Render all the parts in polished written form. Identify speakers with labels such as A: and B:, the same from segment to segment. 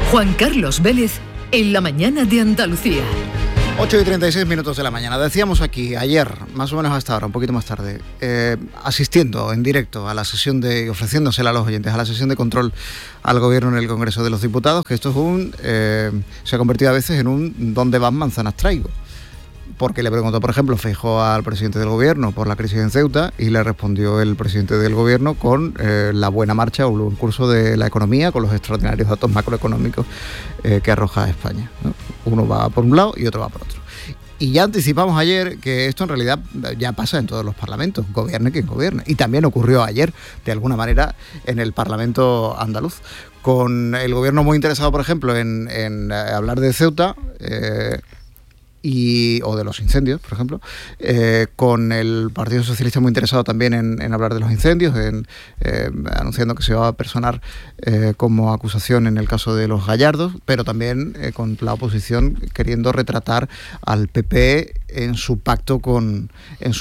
A: Juan Carlos Vélez, en la mañana de Andalucía.
B: 8:36 de la mañana. Decíamos aquí ayer, más o menos hasta ahora, un poquito más tarde, asistiendo en directo a la sesión ofreciéndosela a los oyentes, a la sesión de control al gobierno en el Congreso de los Diputados, que esto es se ha convertido a veces en un ¿dónde van manzanas traigo? Porque le preguntó, por ejemplo, Feijóo al presidente del gobierno por la crisis en Ceuta y le respondió el presidente del gobierno con la buena marcha o el buen curso de la economía, con los extraordinarios datos macroeconómicos que arroja España, ¿no? Uno va por un lado y otro va por otro. Y ya anticipamos ayer que esto en realidad ya pasa en todos los parlamentos, gobierne quien gobierne. Y también ocurrió ayer, de alguna manera, en el Parlamento andaluz, con el gobierno muy interesado, por ejemplo, en hablar de Ceuta, o de los incendios, por ejemplo, con el Partido Socialista muy interesado también en hablar de los incendios, anunciando que se va a personar como acusación en el caso de los Gallardos, pero también con la oposición queriendo retratar al PP en su pacto con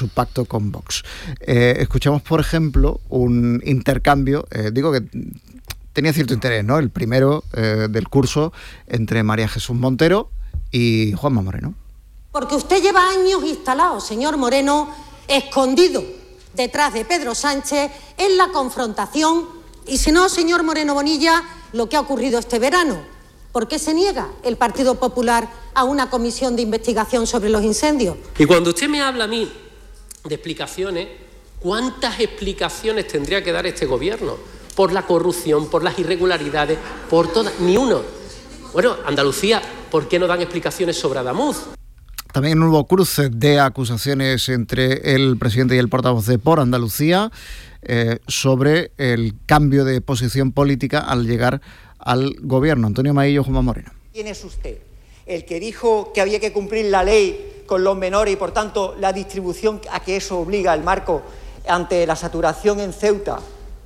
B: Vox. Escuchamos, por ejemplo, un intercambio, digo que tenía cierto interés, ¿no? El primero del curso entre María Jesús Montero y Juanma Moreno.
C: Porque usted lleva años instalado, señor Moreno, escondido detrás de Pedro Sánchez en la confrontación. Y si no, señor Moreno Bonilla, lo que ha ocurrido este verano. ¿Por qué se niega el Partido Popular a una comisión de investigación sobre los incendios?
D: Y cuando usted me habla a mí de explicaciones, ¿cuántas explicaciones tendría que dar este gobierno? Por la corrupción, por las irregularidades, por todas, ni uno. Bueno, Andalucía, ¿por qué no dan explicaciones sobre Adamuz?
B: También hubo cruce de acusaciones entre el presidente y el portavoz de Por Andalucía sobre el cambio de posición política al llegar al gobierno. Antonio Maillo, Juanma Moreno.
E: ¿Quién es usted? ¿El que dijo que había que cumplir la ley con los menores y, por tanto, la distribución a que eso obliga el marco ante la saturación en Ceuta?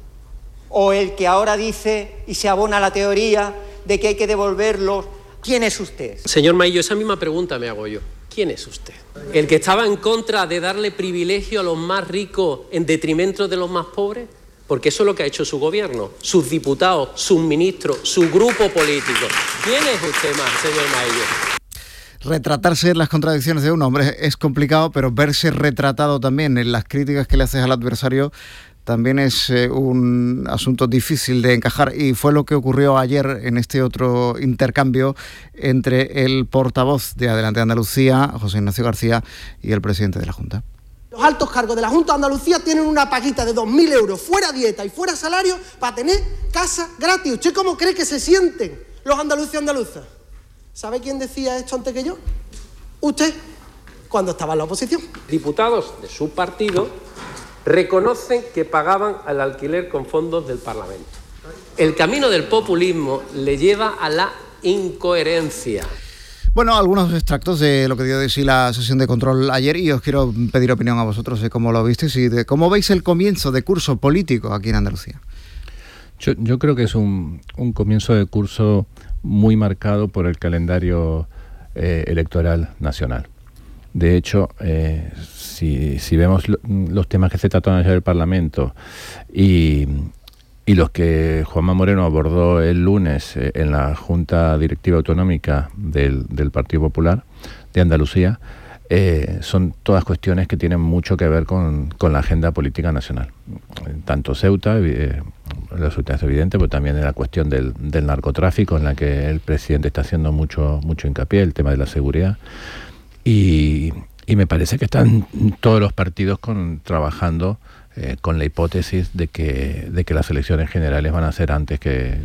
E: ¿O el que ahora dice y se abona la teoría de que hay que devolverlos? ¿Quién es usted?
D: Señor Maillo, esa misma pregunta me hago yo. ¿Quién es usted? ¿El que estaba en contra de darle privilegio a los más ricos en detrimento de los más pobres? Porque eso es lo que ha hecho su gobierno, sus diputados, sus ministros, su grupo político. ¿Quién es usted más, señor Maillo?
B: Retratarse en las contradicciones de un hombre es complicado, pero verse retratado también en las críticas que le haces al adversario también es un asunto difícil de encajar, y fue lo que ocurrió ayer en este otro intercambio entre el portavoz de Adelante Andalucía, José Ignacio García, y el presidente de la Junta.
F: Los altos cargos de la Junta de Andalucía tienen una paguita de 2.000 euros, fuera dieta y fuera salario, para tener casa gratis. ¿Usted cómo cree que se sienten los andaluces y andaluzas? ¿Sabe quién decía esto antes que yo? Usted, cuando estaba en la oposición.
D: Diputados de su partido reconocen que pagaban al alquiler con fondos del Parlamento. El camino del populismo le lleva a la incoherencia.
B: Bueno, algunos extractos de lo que dio de sí la sesión de control ayer, y os quiero pedir opinión a vosotros de cómo lo visteis y de cómo veis el comienzo de curso político aquí en Andalucía.
G: Yo creo que es un comienzo de curso muy marcado por el calendario electoral nacional. De hecho, si vemos los temas que se trataron ayer en el Parlamento y los que Juanma Moreno abordó el lunes en la Junta Directiva Autonómica del Partido Popular de Andalucía, son todas cuestiones que tienen mucho que ver con la agenda política nacional. Tanto Ceuta, la Ceuta es evidente, pero también en la cuestión del narcotráfico, en la que el presidente está haciendo mucho hincapié, el tema de la seguridad. Y me parece que están todos los partidos trabajando con la hipótesis de que las elecciones generales van a ser antes que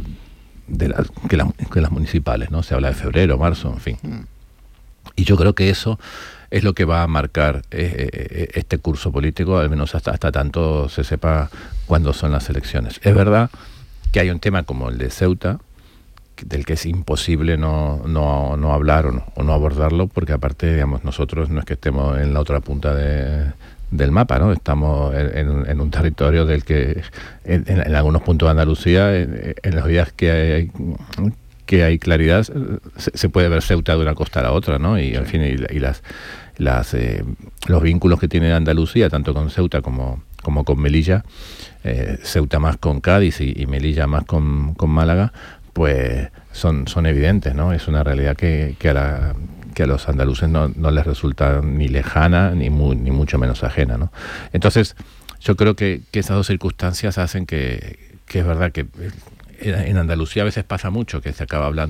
G: las municipales, ¿no? Se habla de febrero, marzo, en fin. Y yo creo que eso es lo que va a marcar este curso político, al menos hasta tanto se sepa cuándo son las elecciones. Es verdad que hay un tema como el de Ceuta, del que es imposible no hablar o no abordarlo, porque aparte, digamos, nosotros no es que estemos en la otra punta del mapa, ¿no? Estamos en un territorio del que en algunos puntos de Andalucía, en los días que hay claridad, se puede ver Ceuta de una costa a la otra, ¿no? Y, en fin, los vínculos que tiene Andalucía, tanto con Ceuta como con Melilla, Ceuta más con Cádiz y Melilla más con Málaga, pues son evidentes, ¿no? Es una realidad que a los andaluces no les resulta ni lejana ni mucho menos ajena, ¿no? Entonces, yo creo que esas dos circunstancias hacen que es verdad que en Andalucía a veces pasa mucho que se acaba hablando